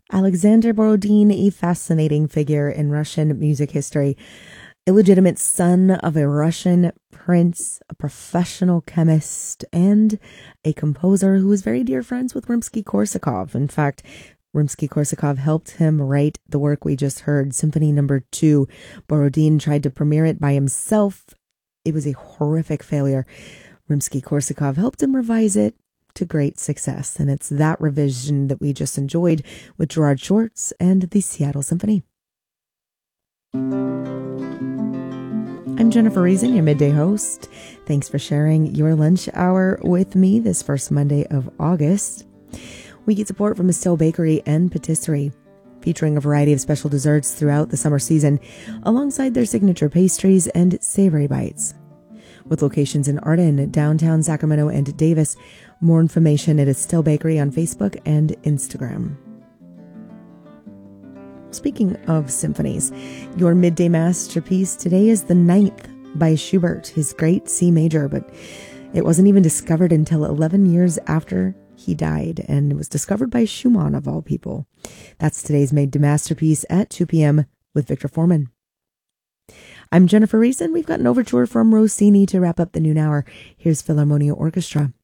Alexander Borodin, a fascinating figure in Russian music history, illegitimate son of a Russian prince, a professional chemist, and a composer who was very dear friends with Rimsky-Korsakov. In fact, Rimsky-Korsakov helped him write the work we just heard, Symphony No. 2. Borodin tried to premiere it by himself. It was a horrific failure. Rimsky-Korsakov helped him revise it to great success, and it's that revision that we just enjoyed with Gerard Schwartz and the Seattle Symphony. I'm Jennifer Reason, your midday host. Thanks for sharing your lunch hour with me this first Monday of August. We get support from Estelle Bakery and Patisserie, featuring a variety of special desserts throughout the summer season, alongside their signature pastries and savory bites. With locations in Arden, downtown Sacramento, and Davis. More information at Estelle Bakery on Facebook and Instagram. Speaking of symphonies, your midday masterpiece today is the Ninth by Schubert, his great C major, but it wasn't even discovered until 11 years after he died, and it was discovered by Schumann, of all people. That's today's midday masterpiece at 2 p.m. with Victor Foreman. I'm Jennifer Reason. We've got an overture from Rossini to wrap up the noon hour. Here's Philharmonia Orchestra.